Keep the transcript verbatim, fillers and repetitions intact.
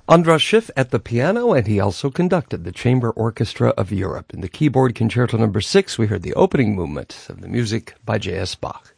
Andras Schiff at the piano, and he also conducted the Chamber Orchestra of Europe. In the keyboard concerto number six, we heard the opening movement of the music by J S. Bach.